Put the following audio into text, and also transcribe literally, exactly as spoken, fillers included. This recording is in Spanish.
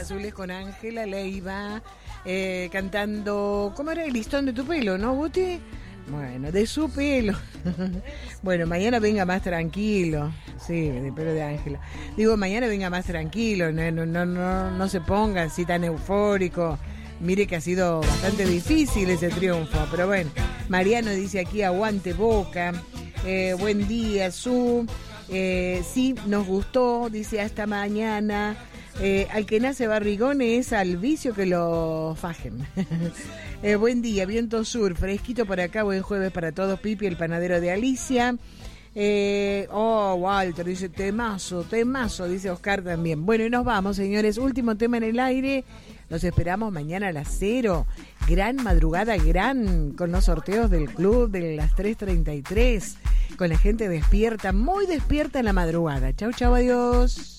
Azules con Ángela Leiva, eh, cantando, ¿cómo era? El listón de tu pelo, ¿no, Guti? Bueno, de su pelo. Bueno, mañana venga más tranquilo. Sí, de pelo de Ángela. Digo, mañana venga más tranquilo, no, no, no, no, no se ponga así tan eufórico. Mire que ha sido bastante difícil ese triunfo, pero bueno. Mariano dice aquí, aguante Boca. Eh, buen día, Su. Eh, sí, nos gustó, dice hasta mañana. Eh, al que nace barrigón es al vicio que lo fajen. eh, buen día, viento sur, fresquito por acá, buen jueves para todos. Pipi, el panadero de Alicia. Eh, oh, Walter dice temazo, temazo, dice Oscar también. Bueno, y nos vamos, señores. Último tema en el aire. Los esperamos mañana a las cero. Gran madrugada, gran, con los sorteos del club de las tres treinta y tres. Con la gente despierta, muy despierta en la madrugada. Chau, chau, adiós.